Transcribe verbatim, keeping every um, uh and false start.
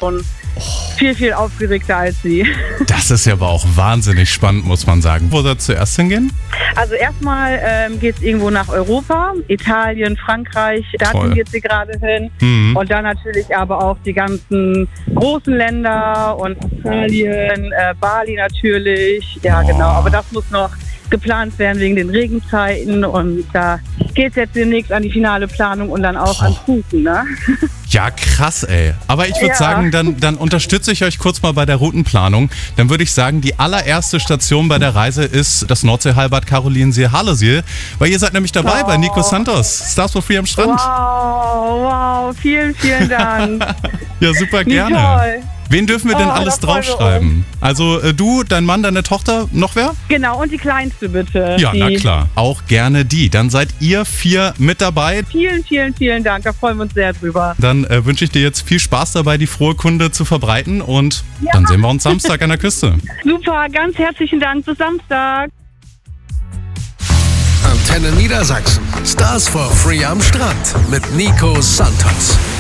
schon viel, viel aufgeregter als sie. Das ist ja aber auch wahnsinnig spannend, muss man sagen. Wo soll es zuerst hingehen? Also erstmal ähm, geht es irgendwo nach Europa, Italien, Frankreich, dahin geht sie gerade hin. Mhm. Und dann natürlich aber auch die ganzen großen Länder und Australien, äh, Bali natürlich. Ja, oh. genau. Aber das muss noch geplant werden wegen den Regenzeiten. Und da geht es jetzt demnächst an die finale Planung und dann auch oh. ans Buchen, ne? Ja, krass, ey. Aber ich würde ja. sagen, dann, dann unterstütze ich euch kurz mal bei der Routenplanung. Dann würde ich sagen, die allererste Station bei der Reise ist das Nordseeheilbad Karolinensee-Harlesiel, weil ihr seid nämlich dabei oh. bei Nico Santos, Stars for Free am Strand. Wow, wow, vielen, vielen Dank. Ja, super gerne. Nicole. Wen dürfen wir denn oh, alles draufschreiben? Also äh, du, dein Mann, deine Tochter, noch wer? Genau, und die Kleinste bitte. Ja, die. na klar. Auch gerne die. Dann seid ihr vier mit dabei. Vielen, vielen, vielen Dank. Da freuen wir uns sehr drüber. Dann äh, wünsche ich dir jetzt viel Spaß dabei, die frohe Kunde zu verbreiten. Und ja. dann sehen wir uns Samstag an der Küste. Super, ganz herzlichen Dank. Bis Samstag. Antenne Niedersachsen. Stars for Free am Strand mit Nico Santos.